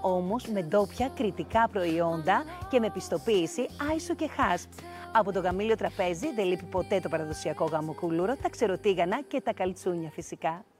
όμως με ντόπια κρητικά προϊόντα και με πιστοποίηση ISO και HACCP. Από το γαμήλιο τραπέζι δεν λείπει ποτέ το παραδοσιακό γαμοκούλουρο, τα ξεροτίγανα και τα καλτσούνια φυσικά.